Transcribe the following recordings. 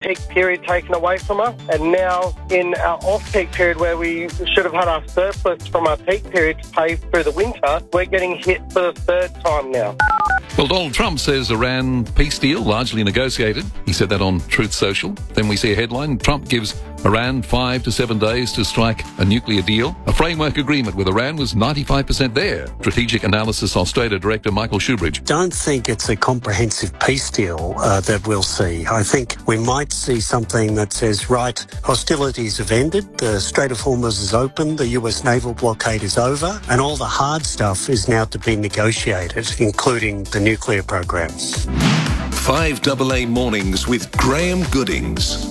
peak period taken away from us, and now in our off-peak period where we should have had our surplus from our peak period to pay through the winter, we're getting hit for the third time now. Well, Donald Trump says Iran peace deal largely negotiated. He said that on Truth Social. Then we see a headline, Trump gives Iran 5 to 7 days to strike a nuclear deal. A framework agreement with Iran was 95% there. Strategic Analysis Australia Director Michael Shoebridge. Don't think it's a comprehensive peace deal that we'll see. I think we might see something that says, right, hostilities have ended, the Strait of Hormuz is open, the US naval blockade is over, and all the hard stuff is now to be negotiated, including the nuclear programs. 5AA Mornings with Graham Goodings.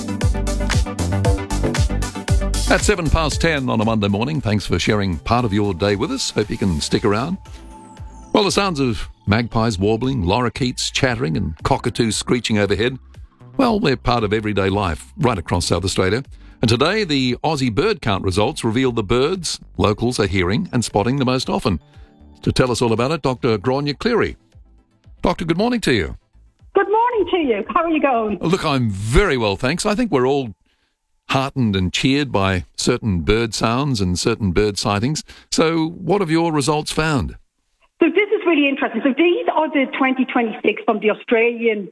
At 10:07 on a Monday morning, thanks for sharing part of your day with us. Hope you can stick around. Well, the sounds of magpies warbling, lorikeets chattering and cockatoos screeching overhead, well, they're part of everyday life right across South Australia. And today, the Aussie bird count results reveal the birds locals are hearing and spotting the most often. To tell us all about it, Dr. Gráinne Cleary. Doctor, good morning to you. Good morning to you. How are you going? Look, I'm very well, thanks. I think we're all heartened and cheered by certain bird sounds and certain bird sightings. So what have your results found? So this is really interesting. So these are the 2026 from the Australian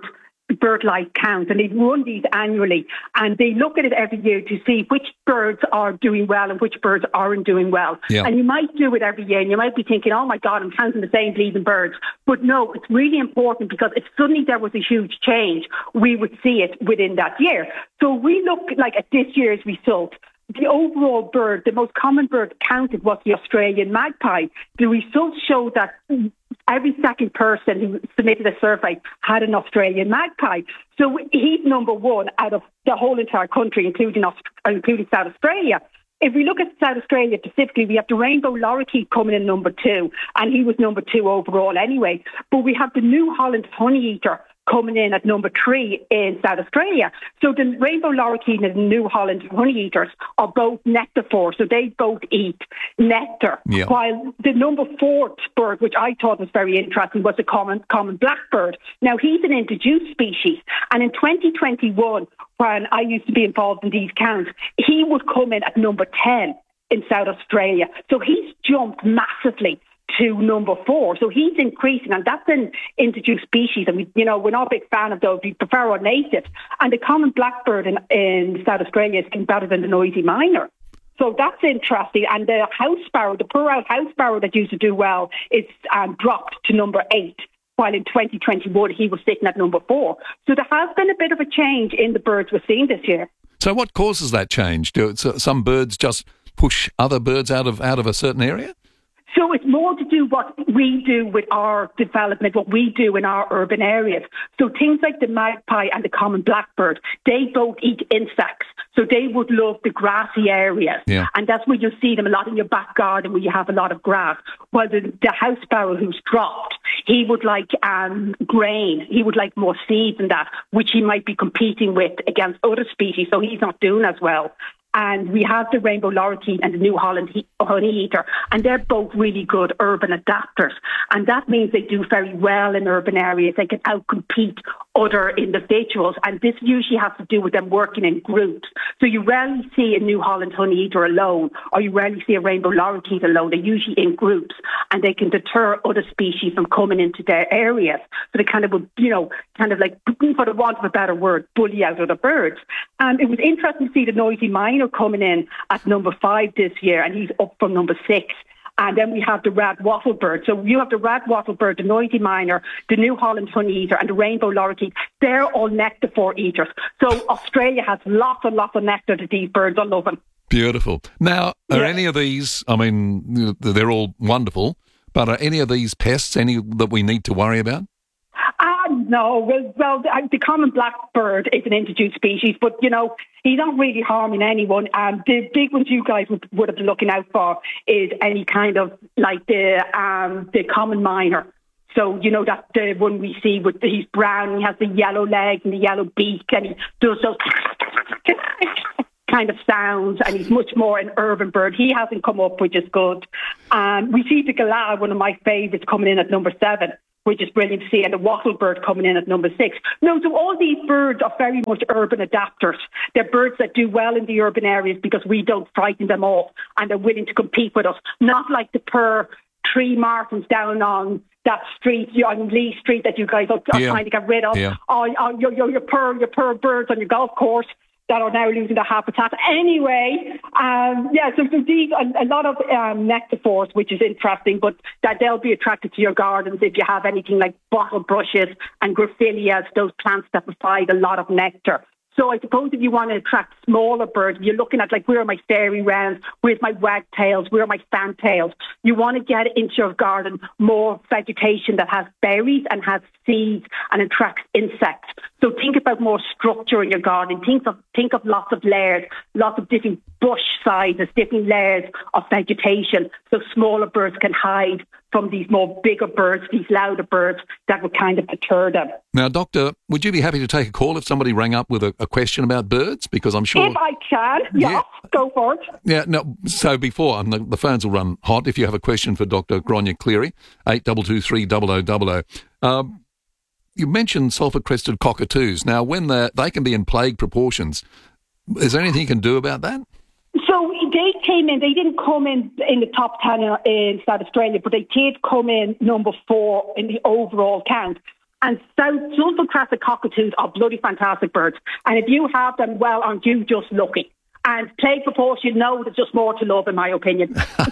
bird life count, and they run these annually, and they look at it every year to see which birds are doing well and which birds aren't doing well. Yeah. And you might do it every year, and you might be thinking, oh my God, I'm counting the same bleeding birds. But no, it's really important, because if suddenly there was a huge change, we would see it within that year. So we look like at this year's result. The overall bird, the most common bird counted was the Australian magpie. The results show that every second person who submitted a survey had an Australian magpie. So he's number one out of the whole entire country, including South Australia. If we look at South Australia specifically, we have the rainbow lorikeet coming in number 2, and he was number 2 overall anyway. But we have the New Holland honeyeater coming in at number 3 in South Australia. So the rainbow lorikeet and the New Holland honeyeaters are both nectivores, so they both eat nectar. Yeah. While the number 4 bird, which I thought was very interesting, was the common blackbird. Now, he's an introduced species, and in 2021, when I used to be involved in these counts, he would come in at number 10 in South Australia. So he's jumped massively to number 4. So he's increasing, and that's an introduced species. And we're not a big fan of those. We prefer our native. And the common blackbird in South Australia is better than the noisy miner. So that's interesting. And the house sparrow, the poor old house sparrow that used to do well, is dropped to number 8. While in 2021, he was sitting at number 4. So there has been a bit of a change in the birds we're seeing this year. So what causes that change? Do some birds just push other birds out of a certain area? So it's more to do what we do with our development, what we do in our urban areas. So things like the magpie and the common blackbird, they both eat insects. So they would love the grassy areas. Yeah. And that's where you'll see them a lot in your back garden where you have a lot of grass. While the house sparrow who's dropped, he would like grain. He would like more seeds and that, which he might be competing with against other species. So he's not doing as well. And we have the rainbow lorikeet and the New Holland honeyeater, and they're both really good urban adapters. And that means they do very well in urban areas. They can outcompete other individuals, and this usually has to do with them working in groups. So you rarely see a New Holland honeyeater alone, or you rarely see a rainbow lorikeet alone. They're usually in groups, and they can deter other species from coming into their areas. So they kind of, like, for the want of a better word, bully out other birds. And it was interesting to see the noisy miner coming in at number 5 this year, and he's up from number 6. And then we have the red wattlebird. So you have the red wattlebird, the noisy miner, the New Holland honeyeater, and the rainbow lorikeet. They're all nectar eaters. So Australia has lots and lots of nectar that these birds are loving. Beautiful. Now, are any of these, I mean, they're all wonderful, but are any of these pests any that we need to worry about? No, well, the common blackbird is an introduced species, but, he's not really harming anyone. The big ones you guys would have been looking out for is any kind of, like the common miner. So, that's the one we see he's brown, he has the yellow legs and the yellow beak, and he does those kind of sounds, and he's much more an urban bird. He hasn't come up, which is good. We see the galah, one of my favourites, coming in at number 7. which is brilliant to see, and the wattlebird coming in at number 6. No, so all these birds are very much urban adapters. They're birds that do well in the urban areas because we don't frighten them off, and they're willing to compete with us. Not like the tree martins down on that street, on Lee Street, that you guys are trying to get rid of. Yeah. Or your poor birds on your golf course that are now losing their habitat. Anyway, so these, a lot of nectaphores, which is interesting, but that they'll be attracted to your gardens if you have anything like bottle brushes and graphileas, those plants that provide a lot of nectar. So I suppose if you want to attract smaller birds, you're looking at like, where are my fairy wrens, where's my wagtails, where are my fantails? You want to get into your garden more vegetation that has berries and has seeds and attracts insects. So think about more structure in your garden. Think of lots of layers, lots of different bush sizes, different layers of vegetation, so smaller birds can hide from these more bigger birds, these louder birds that would kind of deter them. Now, Doctor, would you be happy to take a call if somebody rang up with a question about birds? Because I'm sure... If I can, yes, go for it. Yeah, no, so before, the phones will run hot if you have a question for Dr. Gráinne Cleary, 8223 0000. You mentioned sulphur-crested cockatoos. Now, when they can be in plague proportions, is there anything you can do about that? So they came in, they didn't come in the top 10 in South Australia, but they did come in number 4 in the overall count. And sulphur-crested cockatoos are bloody fantastic birds. And if you have them, well, aren't you just lucky? And plague proportion, no, there's just more to love, in my opinion.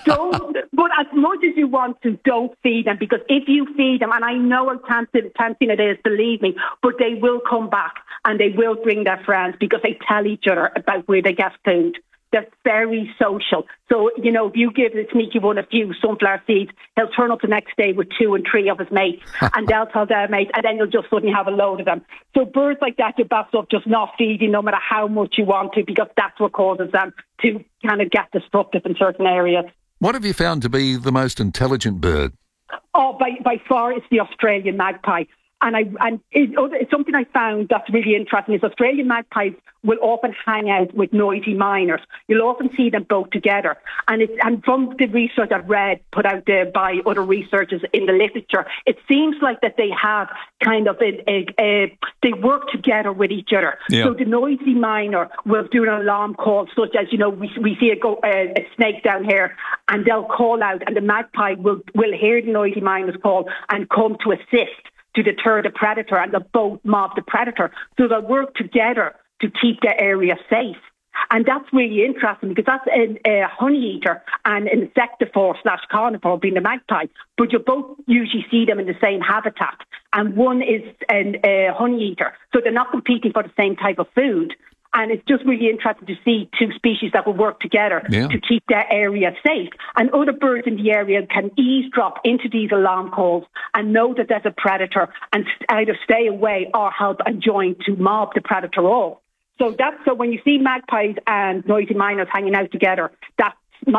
But as much as you want to, don't feed them, because if you feed them, and I know how tempting it is, believe me, but they will come back and they will bring their friends because they tell each other about where they get food. They're very social. So, if you give the sneaky one a few sunflower seeds, he'll turn up the next day with 2 and 3 of his mates, and they'll tell their mates, and then you'll just suddenly have a load of them. So birds like that, you're best off just not feeding, no matter how much you want to, because that's what causes them to kind of get destructive in certain areas. What have you found to be the most intelligent bird? Oh, by far, it's the Australian magpie. And it's something I found that's really interesting is Australian magpies will often hang out with noisy miners. You'll often see them both together. And from the research I've read put out there by other researchers in the literature, it seems like that they have kind of they work together with each other. Yeah. So the noisy miner will do an alarm call, such as, we see a snake down here, and they'll call out, and the magpie will hear the noisy miner's call and come to assist to deter the predator, and they'll both mob the predator. So they'll work together to keep their area safe. And that's really interesting because that's a honey eater and an insectivore / carnivore being the magpie. But you both usually see them in the same habitat. And one is a honey eater. So they're not competing for the same type of food. And it's just really interesting to see 2 species that will work together to keep their area safe. And other birds in the area can eavesdrop into these alarm calls and know that there's a predator and either stay away or help and join to mob the predator off. So when you see magpies and noisy miners hanging out together, that's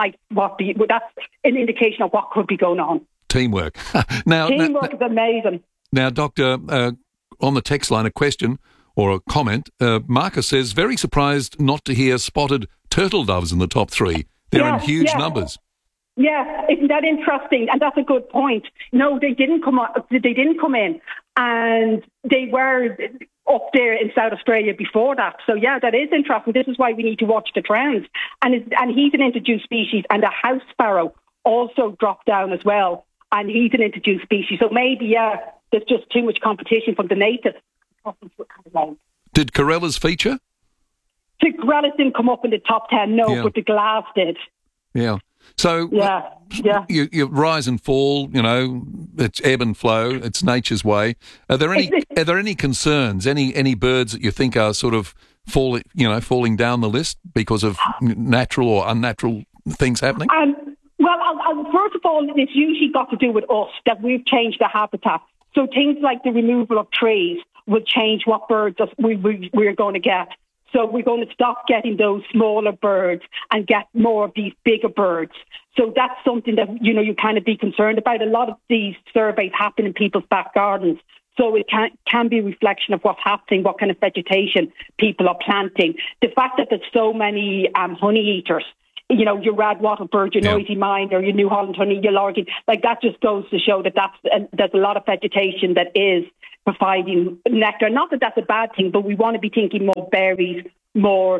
an indication of what could be going on. Teamwork. Teamwork is amazing. Now, Doctor, on the text line, a question or a comment. Marcus says, very surprised not to hear spotted turtle doves in the top 3. They're in huge numbers. Yeah, isn't that interesting? And that's a good point. No, they didn't come in, and they were up there in South Australia before that. So yeah, that is interesting. This is why we need to watch the trends. And he's an introduced species, and the house sparrow also dropped down as well, and he's an introduced species. So maybe there's just too much competition from the natives. Did corellas feature? The corellas didn't come up in the top 10, but the glass did. Yeah. So you rise and fall, it's ebb and flow, it's nature's way. Are there any concerns, any birds that you think are sort of falling down the list because of natural or unnatural things happening? First of all, it's usually got to do with us, that we've changed the habitat. So things like the removal of trees will change what birds we're going to get. So we're going to stop getting those smaller birds and get more of these bigger birds. So that's something that, you kind of be concerned about. A lot of these surveys happen in people's back gardens. So it can be a reflection of what's happening, what kind of vegetation people are planting. The fact that there's so many honey eaters, you know, your red wattle bird, your noisy minder, your New Holland honey, your lorgy. Like, that just goes to show that there's a lot of vegetation that is providing nectar. Not that that's a bad thing, but we want to be thinking more berries, more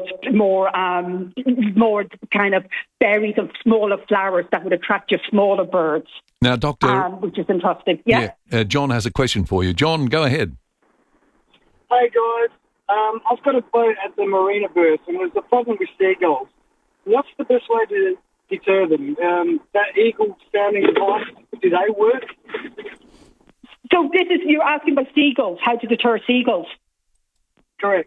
kind of berries of smaller flowers that would attract your smaller birds. Now, Doctor, which is interesting. Yeah. John has a question for you. John, go ahead. Hey guys, I've got a boat at the marina berth, and there's a problem with seagulls. What's the best way to deter them? That eagle sounding device, do they work? So you're asking about seagulls, how to deter seagulls? Correct.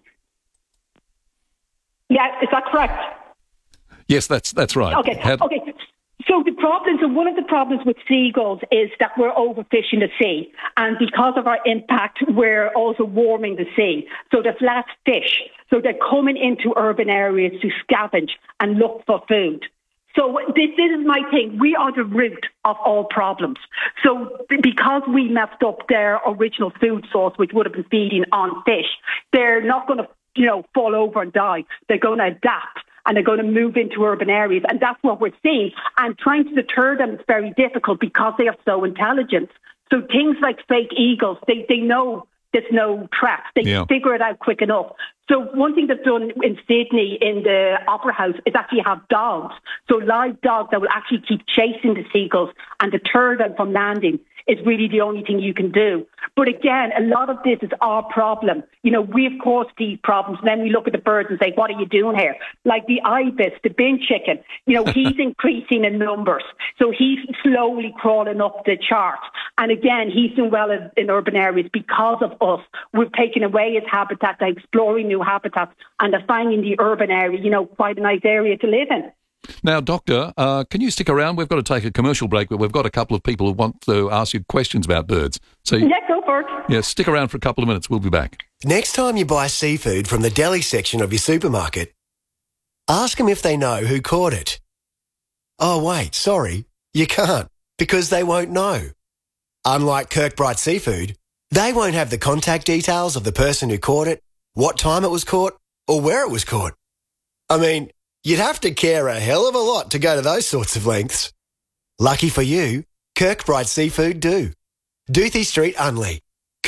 Yeah, is that correct? Yes, that's right. Okay. So one of the problems with seagulls is that we're overfishing the sea, and because of our impact, we're also warming the sea. So there's less fish. So they're coming into urban areas to scavenge and look for food. So this is my thing. We are the root of all problems. So because we messed up their original food source, which would have been feeding on fish, they're not going to, fall over and die. They're going to adapt, and they're going to move into urban areas. And that's what we're seeing. And trying to deter them is very difficult because they are so intelligent. So things like fake eagles, they know there's no trap. They figure it out quick enough. So one thing they've done in Sydney in the Opera House is actually have dogs. So live dogs that will actually keep chasing the seagulls and deter them from landing is really the only thing you can do. But again, a lot of this is our problem. We've caused these problems, and then we look at the birds and say, what are you doing here? Like the ibis, the bin chicken, he's increasing in numbers. So he's slowly crawling up the chart. And again, he's doing well in urban areas because of us. We've taken away his habitat, they're exploring new habitats, and they're finding the urban area, quite a nice area to live in. Now, Doctor, can you stick around? We've got to take a commercial break, but we've got a couple of people who want to ask you questions about birds. So, go for it. Yeah, stick around for a couple of minutes. We'll be back. Next time you buy seafood from the deli section of your supermarket, ask them if they know who caught it. Oh, wait, sorry, you can't, because they won't know. Unlike Kirkbride Seafood, they won't have the contact details of the person who caught it, what time it was caught, or where it was caught. I mean, you'd have to care a hell of a lot to go to those sorts of lengths. Lucky for you, Kirkbride Seafood do. Duthie Street, Unley.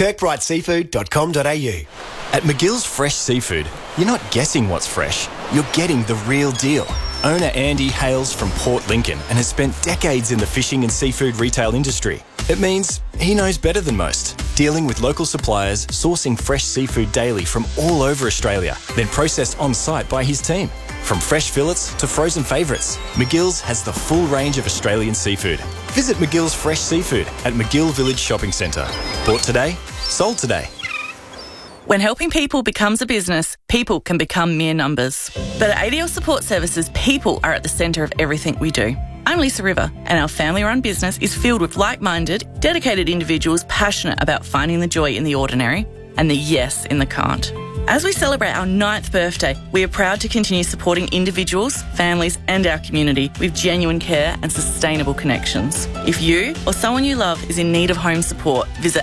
kirkbrideseafood.com.au. At McGill's Fresh Seafood, you're not guessing what's fresh, you're getting the real deal. Owner Andy hails from Port Lincoln and has spent decades in the fishing and seafood retail industry. It means he knows better than most, dealing with local suppliers, sourcing fresh seafood daily from all over Australia, then processed on-site by his team. From fresh fillets to frozen favourites, McGill's has the full range of Australian seafood. Visit McGill's Fresh Seafood at McGill Village Shopping Centre. Bought today, sold today. When helping people becomes a business, people can become mere numbers. But at ADL Support Services, people are at the centre of everything we do. I'm Lisa River, and our family-run business is filled with like-minded, dedicated individuals passionate about finding the joy in the ordinary and the yes in the can't. As we celebrate our 9th birthday, we are proud to continue supporting individuals, families and our community with genuine care and sustainable connections. If you or someone you love is in need of home support, visit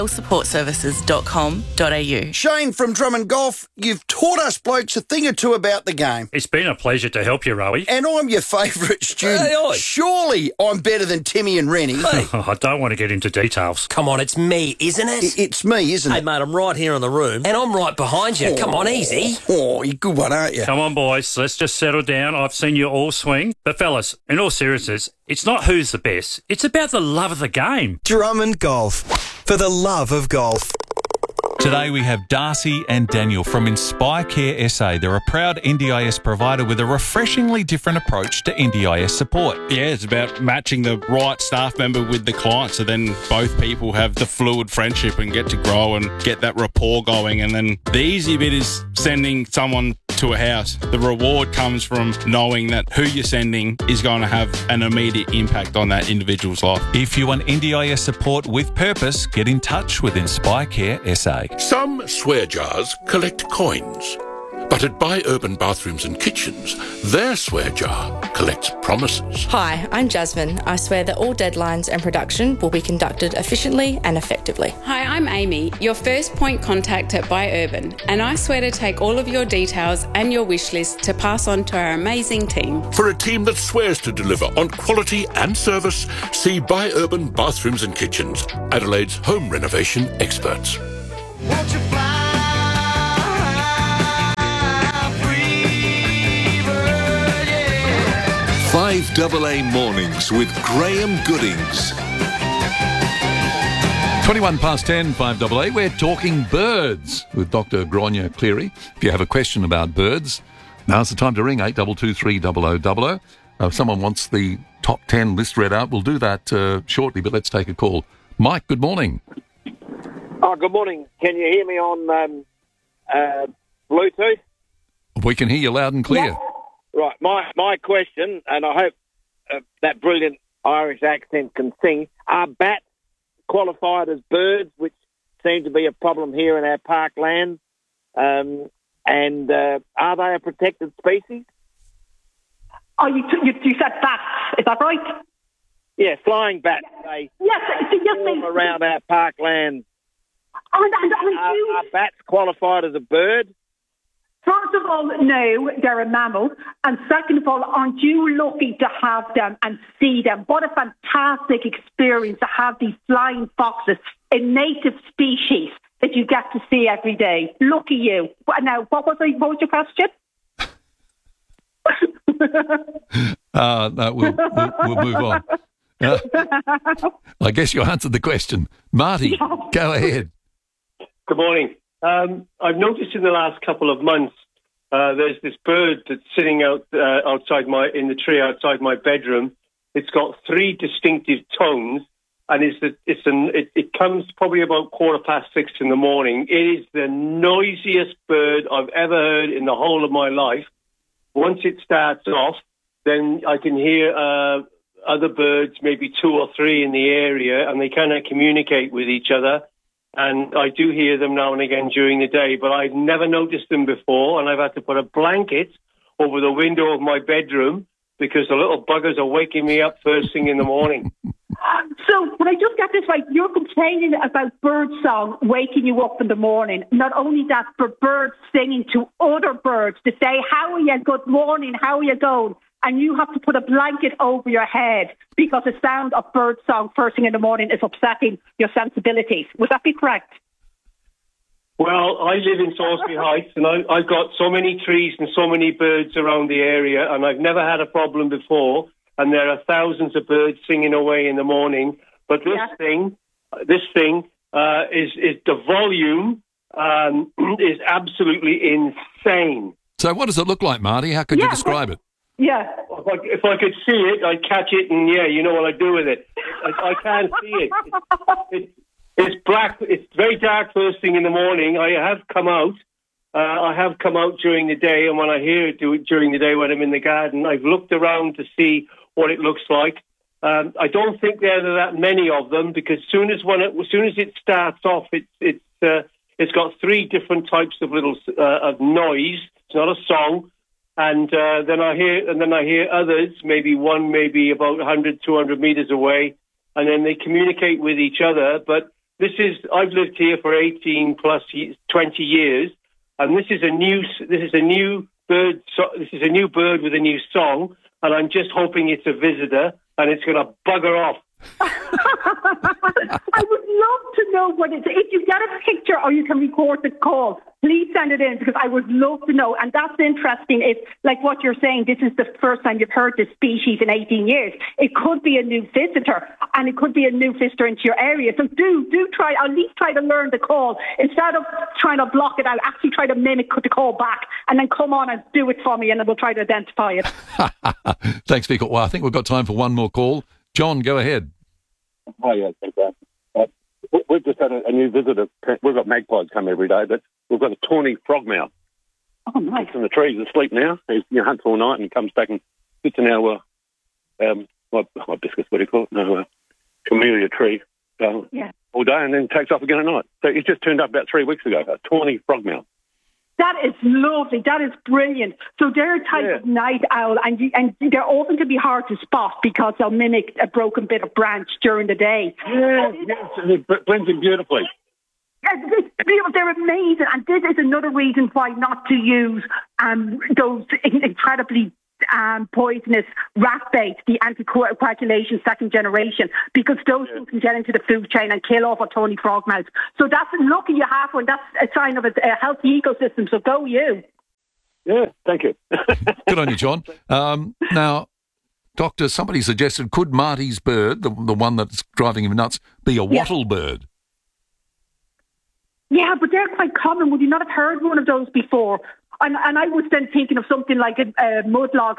adlsupportservices.com.au. Shane from Drummond Golf, you've taught us blokes a thing or two about the game. It's been a pleasure to help you, Rowie. And I'm your favourite student. Hey, surely I'm better than Timmy and Rennie. Hey. I don't want to get into details. Come on, it's me, isn't it? It's me, isn't it? Hey, mate, I'm right here in the room, and I'm right behind you. Come on, easy. Oh, you're a good one, aren't you? Come on, boys. Let's just settle down. I've seen you all swing. But, fellas, in all seriousness, it's not who's the best. It's about the love of the game. Drummond Golf. For the love of golf. Today we have Darcy and Daniel from Inspire Care SA. They're a proud NDIS provider with a refreshingly different approach to NDIS support. Yeah, it's about matching the right staff member with the client, so then both people have the fluid friendship and get to grow and get that rapport going. And then the easy bit is sending someone to a house. The reward comes from knowing that who you're sending is going to have an immediate impact on that individual's life. If you want NDIS support with purpose, get in touch with Inspire Care SA. Some swear jars collect coins, But at Buy Urban Bathrooms and Kitchens, their swear jar collects promises. Hi, I'm Jasmine. I swear that all deadlines and production will be conducted efficiently and effectively. Hi, I'm Amy, your first point contact at Buy Urban, and I swear to take all of your details and your wish list to pass on to our amazing team. For a team that swears to deliver on quality and service, see Buy Urban Bathrooms and Kitchens, Adelaide's home renovation experts. 5AA Mornings with Graham Goodings. 21 past 10, 5AA. We're talking birds with Dr. Grania Cleary. If you have a question about birds, now's the time to ring 8223 0000. If someone wants the top 10 list read out, we'll do that shortly, but let's take a call. Mike, good morning. Oh, good morning. Can you hear me on Bluetooth? We can hear you loud and clear. Yeah. Right, my question, and I hope that brilliant Irish accent can sing, are bats qualified as birds, which seem to be a problem here in our parkland? And are they a protected species? Oh, you said bats, is that right? Yeah, flying bats. They swarm around our parkland. Are bats qualified as a bird? First of all, no, they're a mammal. And second of all, aren't you lucky to have them and see them? What a fantastic experience to have these flying foxes, a native species that you get to see every day. Lucky you. Now, what was your question? No, we'll move on. I guess you answered the question. Marty, go ahead. Good morning. I've noticed in the last couple of months there's this bird that's sitting outside in the tree outside my bedroom. It's got three distinctive tones, and it comes probably about 6:15 in the morning. It is the noisiest bird I've ever heard in the whole of my life. Once it starts off, then I can hear other birds, maybe two or three in the area, and they kind of communicate with each other. And I do hear them now and again during the day, but I've never noticed them before, and I've had to put a blanket over the window of my bedroom because the little buggers are waking me up first thing in the morning. So, when I just get this right, you're complaining about bird song waking you up in the morning. Not only that, but birds singing to other birds to say, how are you, good morning, how are you going? And you have to put a blanket over your head because the sound of bird song first thing in the morning is upsetting your sensibilities. Would that be correct? Well, I live in Salisbury Heights, and I've got so many trees and so many birds around the area, and I've never had a problem before. And there are thousands of birds singing away in the morning. But this thing is the volume is absolutely insane. So what does it look like, Marty? How could you describe it? Yeah. If I could see it, I'd catch it, and you know what I'd do with it. I can't see it. It's black. It's very dark first thing in the morning. I have come out during the day, and when I hear it during the day when I'm in the garden, I've looked around to see what it looks like. I don't think there are that many of them because as soon as it starts off, it's got three different types of of noise. It's not a song. And then I hear others, maybe about 100, 200 meters away, and then they communicate with each other. But I've lived here for 18 plus 20 years, and this is a new bird with a new song, and I'm just hoping it's a visitor and it's going to bugger off. I would love to know what it is. If you get a picture or you can record the call, please send it in because I would love to know. And that's interesting. It's like what you're saying, this is the first time you've heard this species in 18 years. It could be a new visitor, and it could be a new visitor into your area. So do try, at least try to learn the call. Instead of trying to block it out, actually try to mimic the call back and then come on and do it for me and then we'll try to identify it. Thanks, Vico. Well, I think we've got time for one more call. John, go ahead. Oh, yeah, thanks, we've just had a new visitor. We've got magpies come every day, but we've got a tawny frogmouth. Oh, nice. He's in the trees, asleep now. He hunts all night and comes back and sits in our, my biscuits, what do you call it? No, camellia tree all day and then takes off again at night. So he's just turned up about 3 weeks ago, a tawny frogmouth. That is lovely. That is brilliant. So they're a type of night owl, and they're often to be hard to spot because they'll mimic a broken bit of branch during the day. Yeah, it blends in beautifully. It's beautiful. They're amazing, and this is another reason why not to use those incredibly poisonous rat bait, the anticoagulation second generation, because those things can get into the food chain and kill off a Tony Frogmouth. So that's lucky you have one. That's a sign of a healthy ecosystem. So go you. Yeah, thank you. Good on you, John. Now, Doctor, somebody suggested, could Marty's bird, the one that's driving him nuts, be a wattle bird? Yeah, but they're quite common. Would you not have heard one of those before? And I was then thinking of something like a mudlark,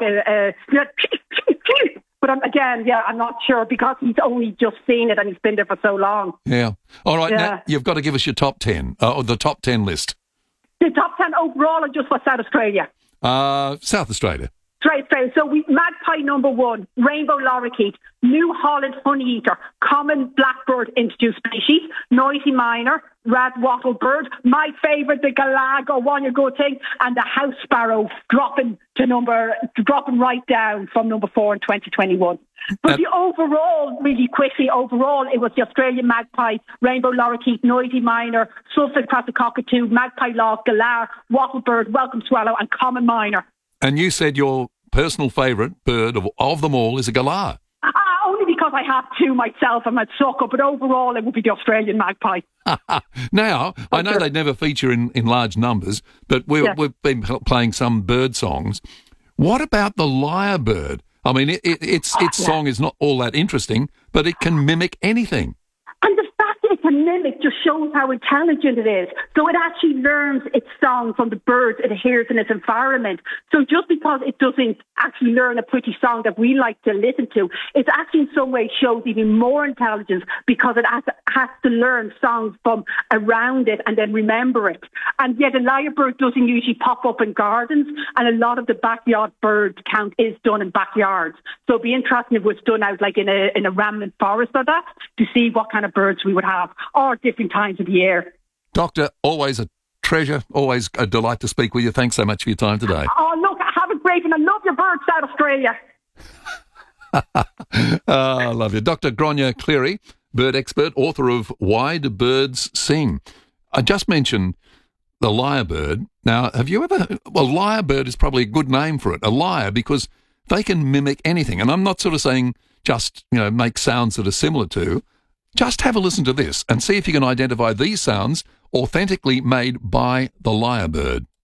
but I'm not sure because he's only just seen it and he's been there for so long. Yeah. All right, now you've got to give us your top 10, or the top 10 list. The top 10 overall or just for South Australia? South Australia. Straight. So magpie number 1, rainbow lorikeet, New Holland honeyeater, common blackbird introduced species, noisy miner, red wattlebird, my favourite, the galag or one good thing, and the house sparrow dropping right down from number 4 in 2021. But the overall, really quickly, it was the Australian magpie, rainbow lorikeet, noisy miner, Suffolk cross cockatoo, magpie lark, galar, wattlebird, welcome swallow, and common miner. And you said your personal favourite bird of them all is a galar. Only because I have two myself. I'm a sucker, but overall it would be the Australian magpie. Now, I know they never feature in large numbers, but we've been playing some bird songs. What about the lyrebird? I mean, its song is not all that interesting, but it can mimic anything. And the fact that it can mimic just shows how intelligent it is. So it actually learns its song from the birds it hears in its environment. So just because it doesn't actually learn a pretty song that we like to listen to, it actually in some ways shows even more intelligence because it has to learn songs from around it and then remember it. And yet a lyrebird doesn't usually pop up in gardens, and a lot of the backyard bird count is done in backyards. So it'd be interesting if it was done out like in a remnant forest or that to see what kind of birds we would have, or different times of the year. Doctor, always a treasure, always a delight to speak with you. Thanks so much for your time today. Oh, look, have a great one. I love your birds, South Australia. I love you. Dr. Gráinne Cleary, bird expert, author of Why Do Birds Sing? I just mentioned the lyrebird. Now, have you ever... Well, lyrebird is probably a good name for it, a lyre, because they can mimic anything. And I'm not sort of saying just, make sounds that are similar to. Just have a listen to this and see if you can identify these sounds authentically made by the lyrebird.